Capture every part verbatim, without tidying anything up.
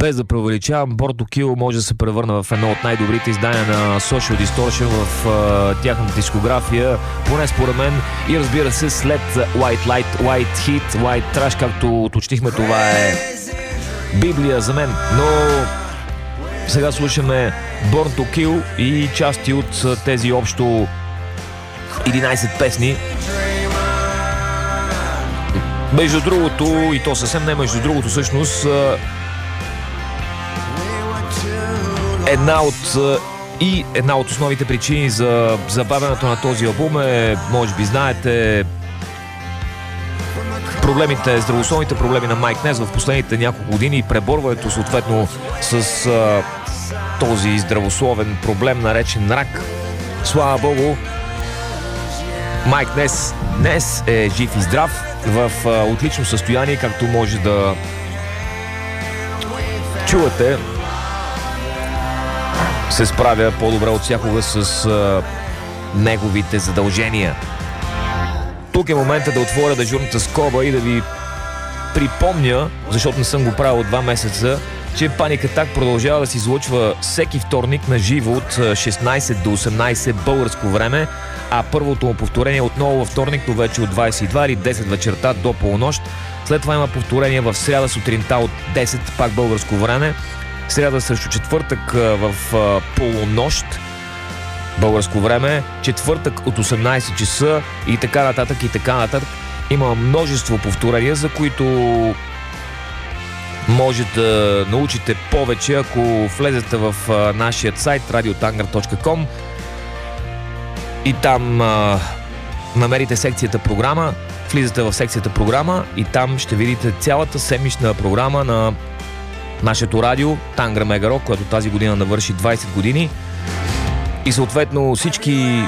Без да преувеличавам, Born to Kill може да се превърне в едно от най-добрите издания на Social Distortion в uh, тяхната дискография, поне според мен, и разбира се след White Light, White Heat, White Trash, както уточнихме, това е Библия за мен, но сега слушаме Born to Kill и части от тези общо единайсет песни. Между другото, и то съвсем не между другото, всъщност една от и една от основните причини за забавянето на този албум е, може би знаете, проблемите, здравословните проблеми на Майк Нес в последните няколко години и преборването съответно с а, този здравословен проблем, наречен рак. Слава Богу, Майк Нес днес е жив и здрав, в а, отлично състояние, както може да чувате. Се справя по-добре от всякога с а, неговите задължения. Тук е момента да отворя дежурната скоба и да ви припомня, защото не съм го правил от два месеца, че Panic Attack продължава да се излъчва всеки вторник на живо от шестнайсет до осемнайсет българско време, а първото му повторение е отново във вторник, но вече от двайсет и два или десет вечерта до полунощ. След това има повторение в сряда сутринта от десет, пак българско време, сряда срещу четвъртък в полунощ българско време, четвъртък от осемнайсет часа и така нататък и така нататък. Има множество повторения, за които може да научите повече, ако влезете в нашия сайт радио тангър точка ком и там а, намерите секцията програма, влизате в секцията програма и там ще видите цялата седмична програма на нашето радио Тангра Мега Рок, което тази година навърши двайсет години. И съответно всички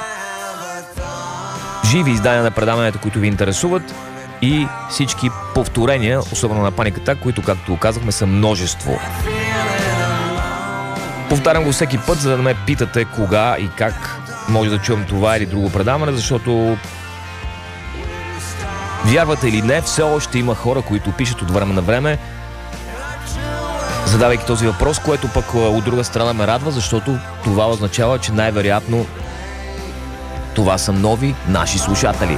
живи издания на предаванията, които ви интересуват, и всички повторения, особено на Panic Attack, които, както казахме, са множество. Повтарям го всеки път, за да ме питате кога и как може да чуем това или друго предаване, защото вярвате или не, все още има хора, които пишат от време на време, задавайки този въпрос, което пък от друга страна ме радва, защото това означава, че най-вероятно това са нови наши слушатели.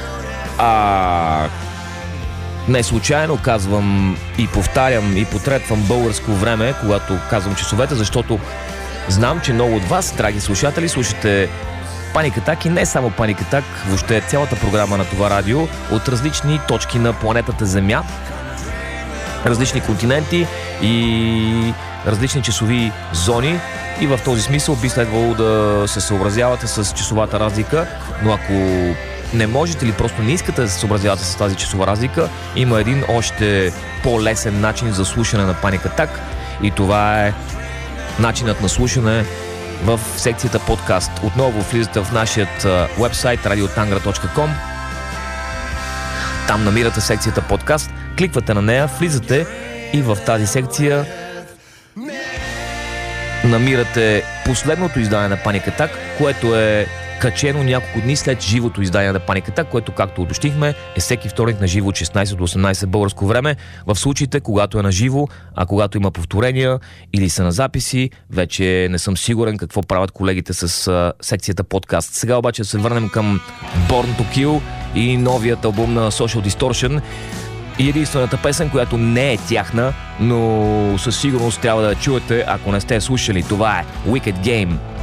А не случайно казвам и повтарям и потретвам българско време, когато казвам часовете, защото знам, че много от вас, драги слушатели, слушате Panic Attack и не само Panic Attack, въобще цялата програма на това радио от различни точки на планетата Земя, различни континенти и различни часови зони, и в този смисъл би следвало да се съобразявате с часовата разлика, но ако не можете или просто не искате да се съобразявате с тази часова разлика, има един още по-лесен начин за слушане на Panic Attack и това е начинът на слушане в секцията подкаст. Отново влизате в нашия уебсайт радио тангър точка ком. Там намирате секцията подкаст, кликвате на нея, влизате и в тази секция намирате последното издание на Panic Attack, което е качено няколко дни след живото издание на Panic Attack, което, както уточнихме, е всеки вторник на живо от шестнайсет до осемнайсет българско време, в случаите, когато е на живо, а когато има повторения или са на записи, вече не съм сигурен какво правят колегите с а, секцията подкаст. Сега обаче да се върнем към Born to Kill и новият албум на Social Distortion и единствената песен, която не е тяхна, но със сигурност трябва да я чуете, ако не сте слушали. Това е Wicked Game.